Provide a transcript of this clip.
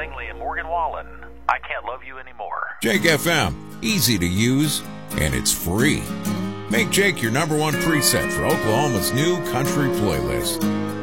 Langley and Morgan Wallen. I Can't Love You Anymore. Jake FM, easy to use, and it's free. Make Jake your number one preset for Oklahoma's new country playlist.